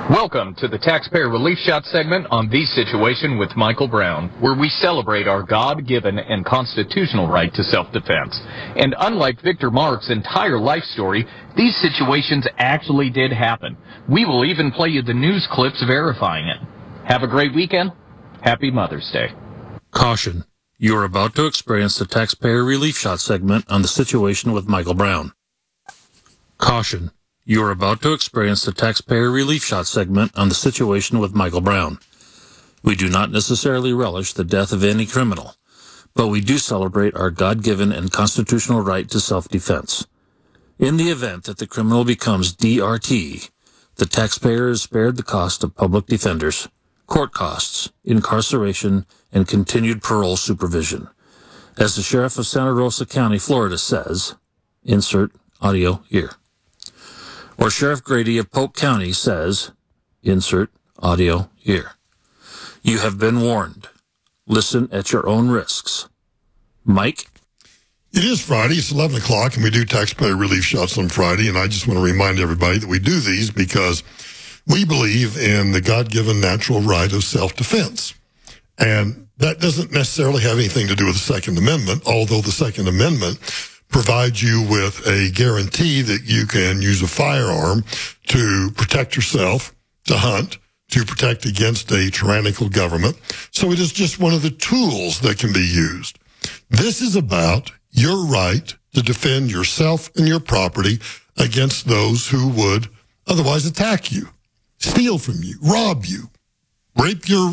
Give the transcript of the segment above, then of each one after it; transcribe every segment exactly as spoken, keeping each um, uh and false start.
Welcome to the Taxpayer Relief Shot segment on The Situation with Michael Brown, where we celebrate our God-given and constitutional right to self-defense. And unlike Victor Mark's entire life story, these situations actually did happen. We will even play you the news clips verifying it. Have a great weekend. Happy Mother's Day. Caution. You are about to experience the Taxpayer Relief Shot segment on The Situation with Michael Brown. Caution. You are about to experience the Taxpayer Relief Shot segment on The Situation with Michael Brown. We do not necessarily relish the death of any criminal, but we do celebrate our God-given and constitutional right to self-defense. In the event that the criminal becomes D R T, the taxpayer is spared the cost of public defenders, court costs, incarceration, and continued parole supervision. As the Sheriff of Santa Rosa County, Florida says, insert audio here. Or Sheriff Grady of Polk County says, insert audio here. You have been warned. Listen at your own risks. Mike? It is Friday. It's eleven o'clock, and we do taxpayer relief shots on Friday, and I just want to remind everybody that we do these because we believe in the God-given natural right of self-defense. And that doesn't necessarily have anything to do with the Second Amendment, although the Second Amendment provides you with a guarantee that you can use a firearm to protect yourself, to hunt, to protect against a tyrannical government. So it is just one of the tools that can be used. This is about your right to defend yourself and your property against those who would otherwise attack you, steal from you, rob you, rape your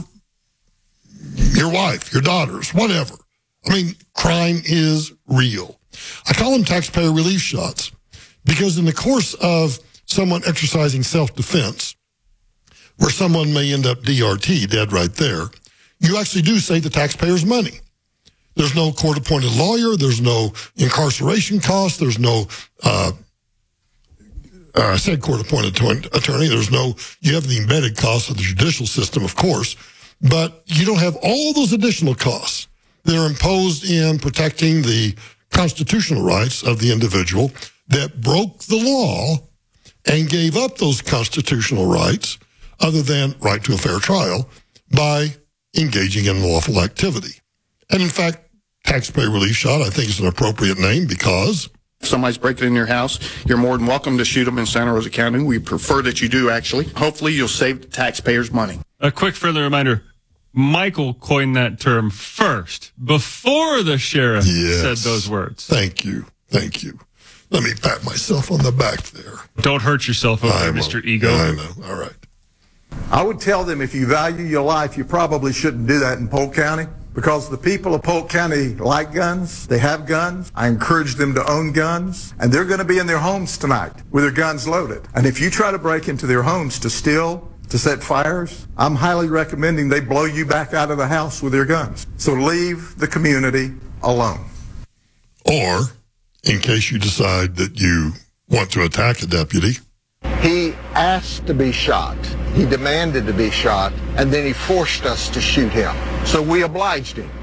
your wife, your daughters, whatever. I mean, crime is real. I call them taxpayer relief shots because in the course of someone exercising self-defense, where someone may end up D R T, dead right there, you actually do save the taxpayer's money. There's no court-appointed lawyer. There's no incarceration costs. There's no, uh, uh, I said court-appointed attorney. There's no, you have the embedded costs of the judicial system, of course, but you don't have all those additional costs that are imposed in protecting the constitutional rights of the individual that broke the law and gave up those constitutional rights, other than right to a fair trial, by engaging in lawful activity. And in fact, taxpayer relief shot, I think, is an appropriate name because if somebody's breaking in your house, you're more than welcome to shoot them in Santa Rosa County. We prefer that you do, actually. Hopefully, you'll save the taxpayers money. A quick friendly reminder. Michael coined that term first, before the sheriff yes. said those words. Thank you. Thank you. Let me pat myself on the back there. Don't hurt yourself over there, Mister Ego. I know. All right. I would tell them if you value your life, you probably shouldn't do that in Polk County because the people of Polk County like guns. They have guns. I encourage them to own guns, and they're going to be in their homes tonight with their guns loaded. And if you try to break into their homes to steal, to set fires, I'm highly recommending they blow you back out of the house with their guns. So leave the community alone. Or, in case you decide that you want to attack a deputy, he asked to be shot. He demanded to be shot, and then he forced us to shoot him. So we obliged him.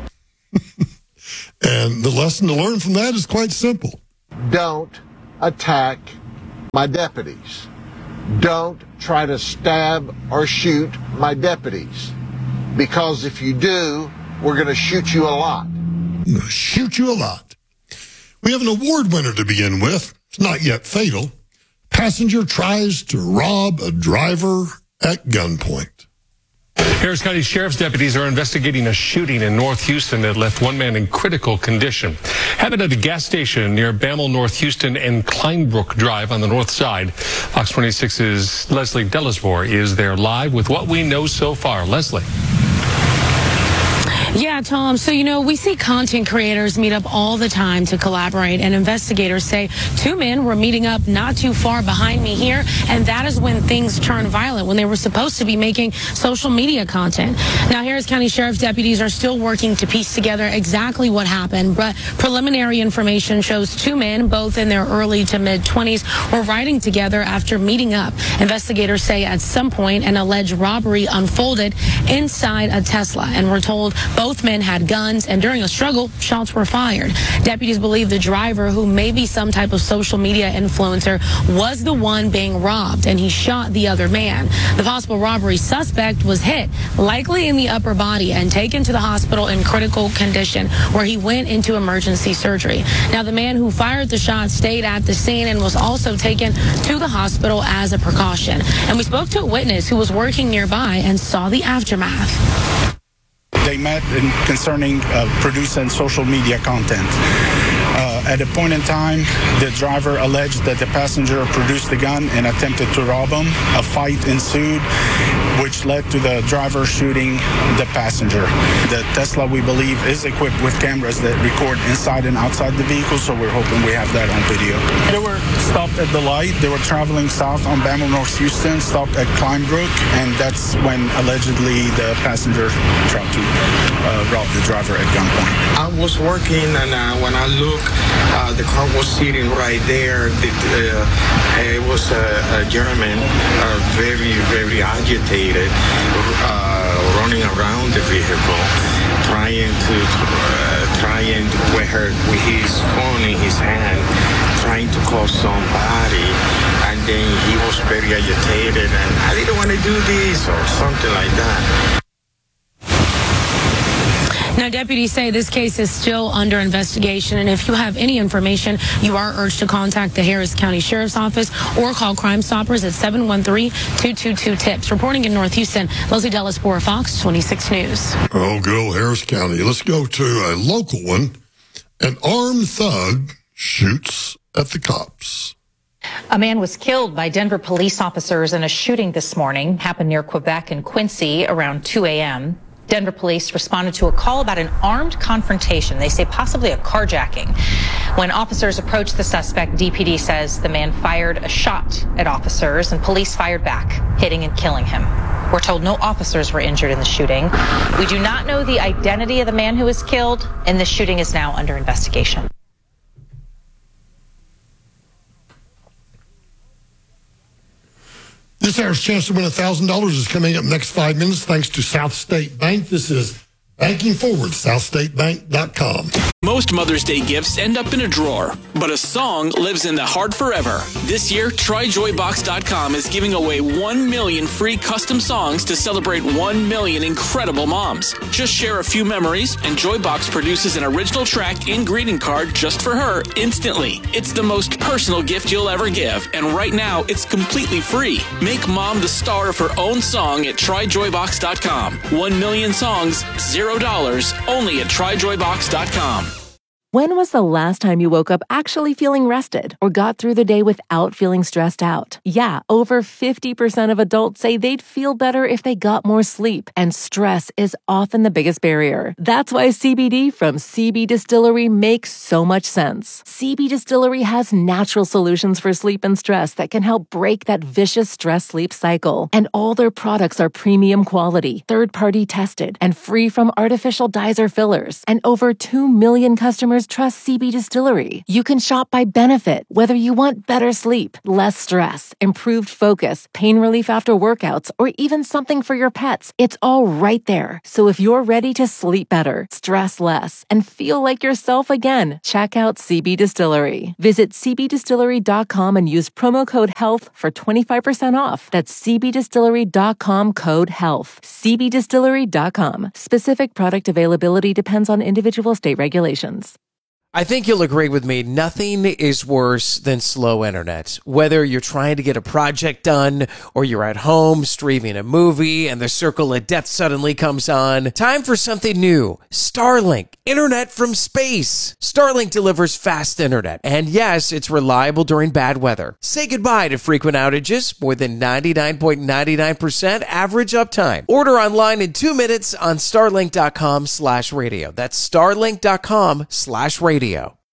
And the lesson to learn from that is quite simple. Don't attack my deputies. Don't try to stab or shoot my deputies, because if you do, we're going to shoot you a lot. Shoot you a lot. We have an award winner to begin with. It's not yet fatal. Passenger tries to rob a driver at gunpoint. Harris County Sheriff's deputies are investigating a shooting in North Houston that left one man in critical condition. Happened at a gas station near Bammel, North Houston, and Kleinbrook Drive on the north side. Fox twenty-six's Leslie Delasvor is there live with what we know so far. Leslie. Yeah, Tom. So, you know, we see content creators meet up all the time to collaborate, and investigators say two men were meeting up not too far behind me here, and that is when things turned violent, when they were supposed to be making social media content. Now, Harris County Sheriff's deputies are still working to piece together exactly what happened, but preliminary information shows two men, both in their early to mid-twenties, were riding together after meeting up. Investigators say at some point an alleged robbery unfolded inside a Tesla, and we're told both Both men had guns, and during a struggle, shots were fired. Deputies believe the driver, who may be some type of social media influencer, was the one being robbed, and he shot the other man. The possible robbery suspect was hit, likely in the upper body, and taken to the hospital in critical condition, where he went into emergency surgery. Now, the man who fired the shot stayed at the scene and was also taken to the hospital as a precaution. And we spoke to a witness who was working nearby and saw the aftermath. They met in concerning uh, producing social media content. Uh, at a point in time, the driver alleged that the passenger produced the gun and attempted to rob him. A fight ensued, which led to the driver shooting the passenger. The Tesla, we believe, is equipped with cameras that record inside and outside the vehicle, so we're hoping we have that on video. They were stopped at the light. They were traveling south on Bammel, North Houston, stopped at Kleinbrook, and that's when allegedly the passenger tried to uh, rob the driver at gunpoint. I was working, and uh, when I looked, uh, the car was sitting right there. The, uh, it was a, a gentleman, uh, very, very agitated, uh, running around the vehicle, trying to, uh, trying with her, with his phone in his hand, trying to call somebody. And then he was very agitated, and I didn't want to do this or something like that. Now, deputies say this case is still under investigation, and if you have any information, you are urged to contact the Harris County Sheriff's Office or call Crime Stoppers at seven one three, two two two, TIPS. Reporting in North Houston, Leslie Delaspore, Fox twenty-six News. Oh, good old Harris County. Let's go to a local one. An armed thug shoots at the cops. A man was killed by Denver police officers in a shooting this morning. Happened near Quebec and Quincy around two a.m. Denver police responded to a call about an armed confrontation. They say possibly a carjacking. When officers approached the suspect, D P D says the man fired a shot at officers and police fired back, hitting and killing him. We're told no officers were injured in the shooting. We do not know the identity of the man who was killed, and the shooting is now under investigation. This hour's chance to win one thousand dollars is coming up next five minutes thanks to South State Bank. This is Banking Forward, south state bank dot com. Most Mother's Day gifts end up in a drawer, but a song lives in the heart forever. This year, try joy box dot com is giving away one million free custom songs to celebrate one million incredible moms. Just share a few memories, and Joybox produces an original track and greeting card just for her instantly. It's the most personal gift you'll ever give, and right now, it's completely free. Make mom the star of her own song at try joy box dot com. One million songs, zero dollars, only at try joy box dot com. When was the last time you woke up actually feeling rested or got through the day without feeling stressed out? Yeah, over fifty percent of adults say they'd feel better if they got more sleep, and stress is often the biggest barrier. That's why C B D from C B Distillery makes so much sense. C B Distillery has natural solutions for sleep and stress that can help break that vicious stress-sleep cycle. And all their products are premium quality, third-party tested, and free from artificial dyes or fillers. And over two million customers trust C B Distillery. You can shop by benefit, whether you want better sleep, less stress, improved focus, pain relief after workouts, or even something for your pets. It's all right there. So if you're ready to sleep better, stress less, and feel like yourself again, check out C B Distillery. Visit c b distillery dot com and use promo code HEALTH for twenty-five percent off. That's c b distillery dot com code HEALTH. c b distillery dot com. Specific product availability depends on individual state regulations. I think you'll agree with me, nothing is worse than slow internet. Whether you're trying to get a project done or you're at home streaming a movie and the circle of death suddenly comes on, time for something new. Starlink, internet from space. Starlink delivers fast internet, and yes, it's reliable during bad weather. Say goodbye to frequent outages, more than ninety-nine point nine nine percent average uptime. Order online in two minutes on starlink dot com slash radio. That's starlink dot com slash radio.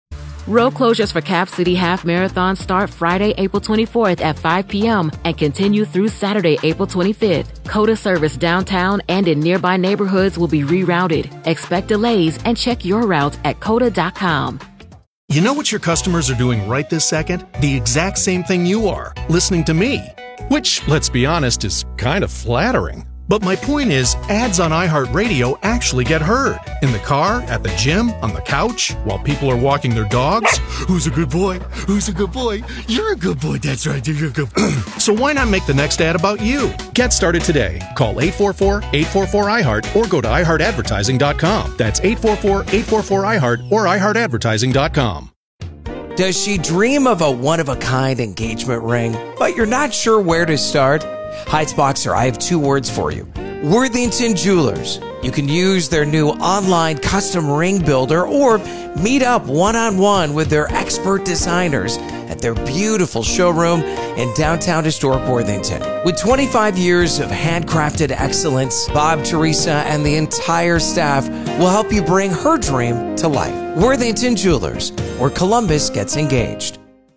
Road closures for Cap City Half Marathon start Friday, April twenty-fourth at five p.m. and continue through Saturday, April twenty-fifth. COTA service downtown and in nearby neighborhoods will be rerouted. Expect delays and check your route at cota dot com. You know what your customers are doing right this second? The exact same thing you are, listening to me. Which, let's be honest, is kind of flattering. But my point is, ads on iHeartRadio actually get heard. In the car, at the gym, on the couch, while people are walking their dogs. Who's a good boy? Who's a good boy? You're a good boy. That's right. You're a good boy. So why not make the next ad about you? Get started today. Call eight four four, eight four four, I heart or go to i heart advertising dot com. That's eight four four, eight four four, I heart or i heart advertising dot com. Does she dream of a one-of-a-kind engagement ring, but you're not sure where to start? Heights Boxer, I have two words for you. Worthington Jewelers. You can use their new online custom ring builder or meet up one-on-one with their expert designers at their beautiful showroom in downtown historic Worthington. With twenty-five years of handcrafted excellence, Bob, Teresa, and the entire staff will help you bring her dream to life. Worthington Jewelers, where Columbus gets engaged.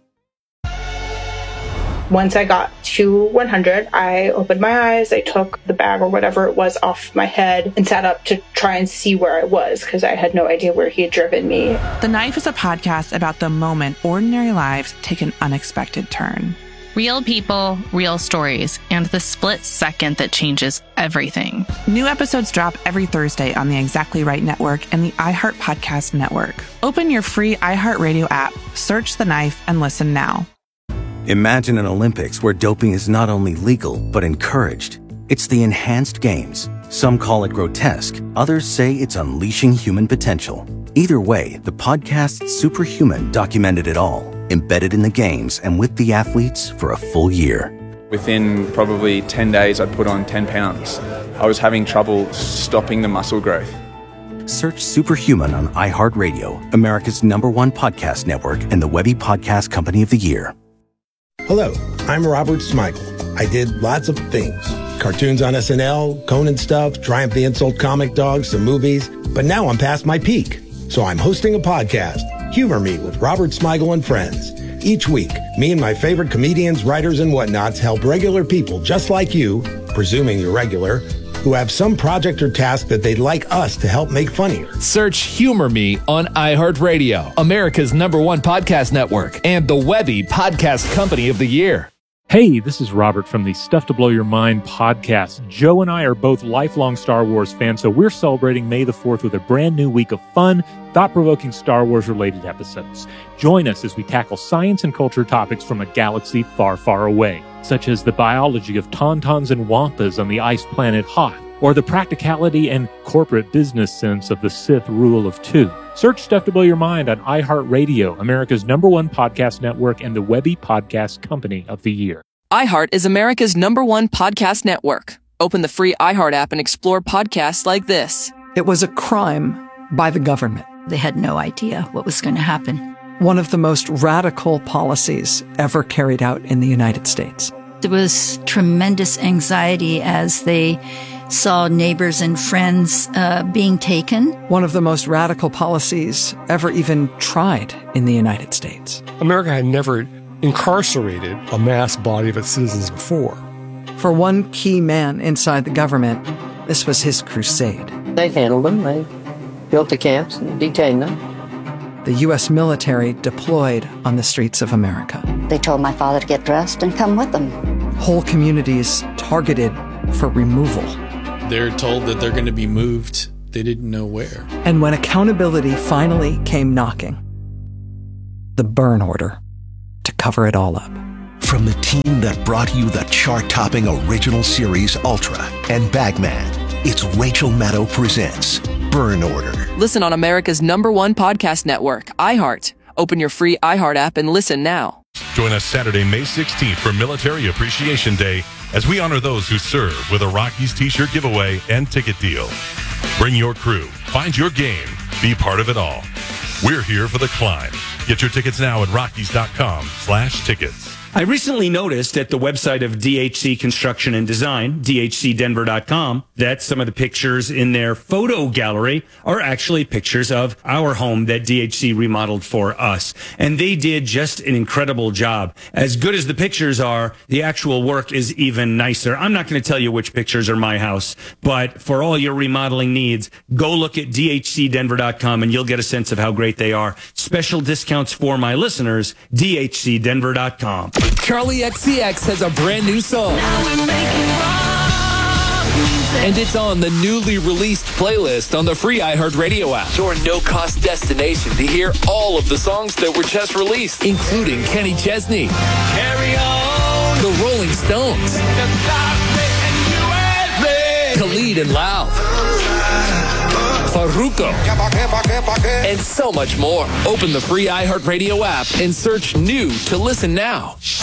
Once I got to one hundred, I opened my eyes, I took the bag or whatever it was off my head and sat up to try and see where I was because I had no idea where he had driven me. The Knife is a podcast about the moment ordinary lives take an unexpected turn. Real people, real stories, and the split second that changes everything. New episodes drop every Thursday on the Exactly Right Network and the iHeart Podcast Network. Open your free iHeartRadio app, search The Knife, and listen now. Imagine an Olympics where doping is not only legal, but encouraged. It's the Enhanced Games. Some call it grotesque. Others say it's unleashing human potential. Either way, the podcast Superhuman documented it all, embedded in the games and with the athletes for a full year. Within probably ten days, I'd put on ten pounds. I was having trouble stopping the muscle growth. Search Superhuman on iHeartRadio, America's number one podcast network and the Webby Podcast Company of the Year. Hello, I'm Robert Smigel. I did lots of things. Cartoons on S N L, Conan stuff, Triumph the Insult comic dogs, some movies. But now I'm past my peak. So I'm hosting a podcast, Humor Me with Robert Smigel and Friends. Each week, me and my favorite comedians, writers, and whatnots help regular people just like you, presuming you're regular, who have some project or task that they'd like us to help make funnier. Search Humor Me on iHeartRadio, America's number one podcast network, and the Webby Podcast Company of the Year. Hey, this is Robert from the Stuff to Blow Your Mind podcast. Joe and I are both lifelong Star Wars fans, so we're celebrating May the fourth with a brand new week of fun, thought-provoking Star Wars-related episodes. Join us as we tackle science and culture topics from a galaxy far, far away, such as the biology of tauntauns and wampas on the ice planet Hoth, or the practicality and corporate business sense of the Sith rule of two. Search Stuff to Blow Your Mind on iHeartRadio, America's number one podcast network and the Webby Podcast Company of the Year. iHeart is America's number one podcast network. Open the free iHeart app and explore podcasts like this. It was a crime by the government. They had no idea what was going to happen. One of the most radical policies ever carried out in the United States. There was tremendous anxiety as they saw neighbors and friends uh, being taken. One of the most radical policies ever even tried in the United States. America had never incarcerated a mass body of its citizens before. For one key man inside the government, this was his crusade. They handled them. They built the camps and detained them. The U S military deployed on the streets of America. They told my father to get dressed and come with them. Whole communities targeted for removal. They're told that they're going to be moved. They didn't know where. And when accountability finally came knocking, the burn order to cover it all up. From the team that brought you the chart-topping original series Ultra and Bagman, it's Rachel Maddow presents Burn Order. Listen on America's number one podcast network, iHeart. Open your free iHeart app and listen now. Join us Saturday, May sixteenth for Military Appreciation Day as we honor those who serve with a Rockies t-shirt giveaway and ticket deal. Bring your crew, find your game, be part of it all. We're here for the climb. Get your tickets now at rockies.com slash tickets. I recently noticed at the website of D H C Construction and Design, D H C Denver dot com, that some of the pictures in their photo gallery are actually pictures of our home that D H C remodeled for us. And they did just an incredible job. As good as the pictures are, the actual work is even nicer. I'm not going to tell you which pictures are my house, but for all your remodeling needs, go look at D H C Denver dot com and you'll get a sense of how great they are. Special discounts for my listeners, D H C Denver dot com. Charlie X C X has a brand new song. And it's on the newly released playlist on the free iHeartRadio app. Your no-cost destination to hear all of the songs that were just released, including Kenny Chesney, Carry On, The Rolling Stones, Khalid and Lau, Farruko, and so much more. Open the free iHeartRadio app and search new to listen now.